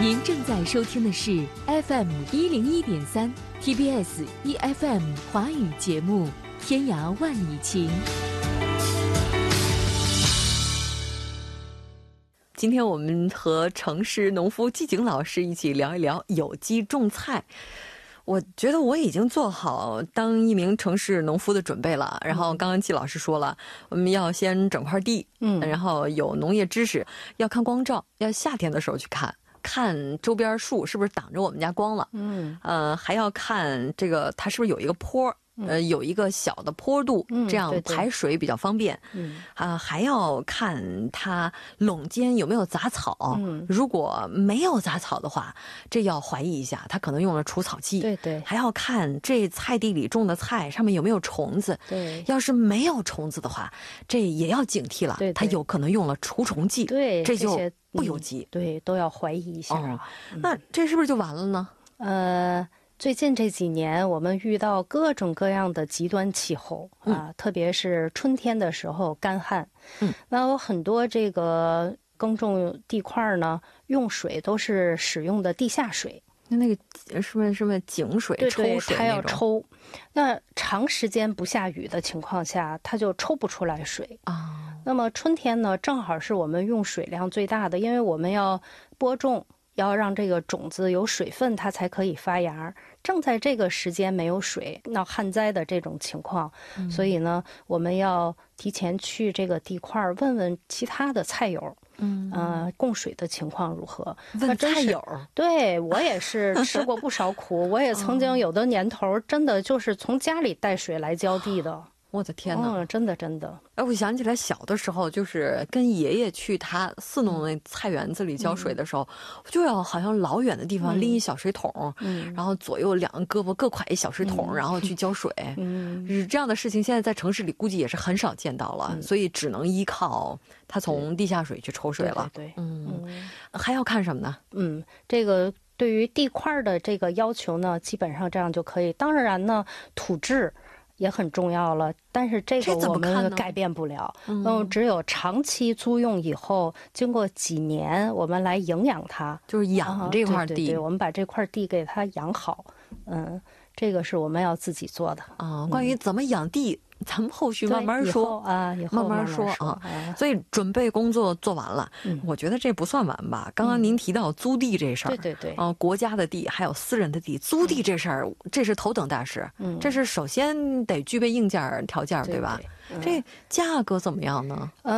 您正在收听的是 FM 101.3 TBS EFM 华语节目《天涯万里情》。今天我们和城市农夫季景老师一起聊一聊有机种菜。我觉得我已经做好当一名城市农夫的准备了。然后刚刚季老师说了，我们要先整块地，然后有农业知识，要看光照，要夏天的时候去看周边树是不是挡着我们家光了，还要看这个它是不是有一个坡，有一个小的坡度，这样排水比较方便。还要看它垄间有没有杂草，如果没有杂草的话，这要怀疑一下，它可能用了除草剂。对对。还要看这菜地里种的菜上面有没有虫子。对。要是没有虫子的话，这也要警惕了，它有可能用了除虫剂。对，这就不有机。对，都要怀疑一下。那这是不是就完了呢？最近这几年我们遇到各种各样的极端气候特别是春天的时候干旱，那有很多这个耕种地块呢，用水都是使用的地下水，那个什么井水抽水，它要抽，那长时间不下雨的情况下，它就抽不出来水啊。那么春天呢，正好是我们用水量最大的，因为我们要播种，要让这个种子有水分，它才可以发芽。正在这个时间没有水，闹旱灾的这种情况，所以呢，我们要提前去这个地块问问其他的菜友，供水的情况如何？问菜友，对，我也是吃过不少苦，我也曾经有的年头真的就是从家里带水来浇地的。我的天哪，真的真的。我想起来小的时候，就是跟爷爷去他4弄那菜园子里浇水的时候，就要好像老远的地方拎一小水桶，然后左右2个胳膊各挎一小水桶，然后去浇水。这样的事情现在在城市里估计也是很少见到了，所以只能依靠他从地下水去抽水了。对，还要看什么呢？这个对于地块的这个要求呢，基本上这样就可以。当然呢，土质也很重要了，但是这个我们改变不了。只有长期租用以后，经过几年，我们来营养它，就是养这块地。对，我们把这块地给它养好。这个是我们要自己做的啊。关于怎么养地，咱们后续慢慢说啊，慢慢说啊。所以准备工作做完了，我觉得这不算完吧。刚刚您提到租地这事儿，对，国家的地还有私人的地，租地这事儿，这是头等大事。这是首先得具备硬件条件，对吧？这价格怎么样呢？